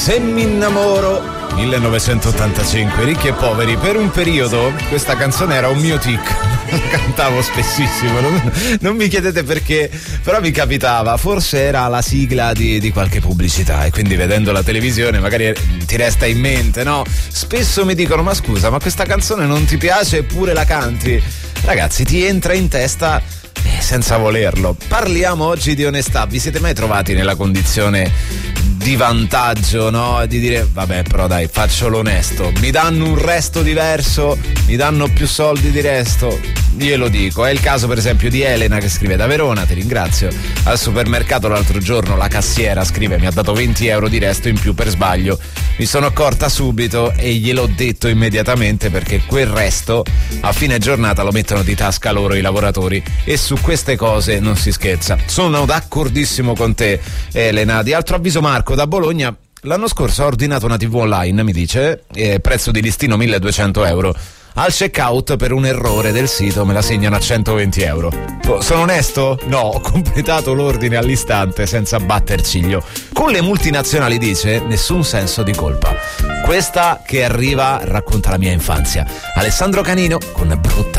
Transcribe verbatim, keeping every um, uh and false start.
Se mi innamoro, millenovecentottantacinque, Ricchi e poveri. Per un periodo questa canzone era un mio tic, la cantavo spessissimo, non, non mi chiedete perché, però mi capitava. Forse era la sigla di, di qualche pubblicità, e quindi vedendo la televisione magari ti resta in mente, no? Spesso mi dicono: ma scusa, ma questa canzone non ti piace eppure la canti? Ragazzi, ti entra in testa senza volerlo. Parliamo oggi di onestà. Vi siete mai trovati nella condizione di vantaggio, no? Di dire: vabbè, però dai, faccio l'onesto, mi danno un resto diverso, mi danno più soldi di resto, glielo dico. È il caso per esempio di Elena, che scrive da Verona: ti ringrazio, al supermercato l'altro giorno la cassiera, scrive, mi ha dato venti euro di resto in più per sbaglio, mi sono accorta subito e gliel'ho detto immediatamente, perché quel resto a fine giornata lo mettono di tasca loro i lavoratori, e su queste cose non si scherza. Sono d'accordissimo con te, Elena. Di altro avviso Marco da Bologna: l'anno scorso ho ordinato una tivù online, mi dice, eh, prezzo di listino milleduecento euro. Al checkout, per un errore del sito, me la segnano a centoventi euro. Sono onesto? No, ho completato l'ordine all'istante senza batter ciglio. Con le multinazionali, dice, nessun senso di colpa. Questa che arriva racconta la mia infanzia. Alessandro Canino con Brutta.